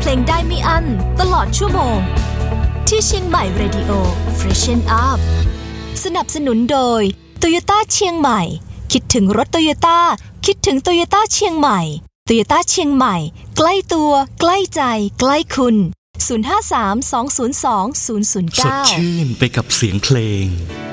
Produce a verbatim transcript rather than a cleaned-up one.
ลงได้ไม่อั้นตลอดชั่วโมงที่เชียงใหม่ Radio Freshen Up สนับสนุนโดย Toyota เชียงใหม่คิดถึงรถ Toyota คิดถึง Toyota เชียงใหม่ Toyota เชียงใหม่ใกล้ตัวใกล้ใจใกล้คุณศูนย์ ห้า สาม สอง ศูนย์ สอง ศูนย์ ศูนย์ เก้าสดชื่นไปกับเสียงเพลง